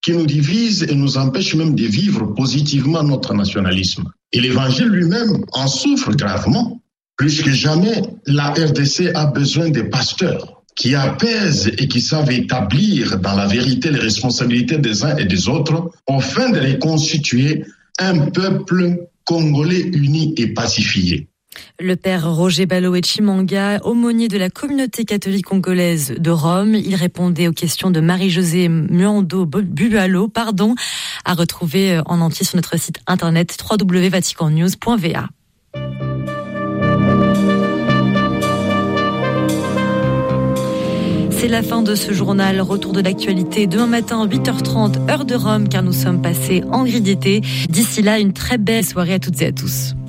qui nous divise et nous empêche même de vivre positivement notre nationalisme. Et l'Évangile lui-même en souffre gravement. Plus que jamais, la RDC a besoin des pasteurs qui apaisent et qui savent établir dans la vérité les responsabilités des uns et des autres afin de les constituer un peuple congolais uni et pacifié. Le père Roger Baloé Chimanga, aumônier de la communauté catholique congolaise de Rome, il répondait aux questions de Marie-Josée Muando Bualo, à retrouver en entier sur notre site internet www.vaticannews.va. C'est la fin de ce journal. Retour de l'actualité demain matin, 8h30, heure de Rome, car nous sommes passés en gris d'été. D'ici là, une très belle soirée à toutes et à tous.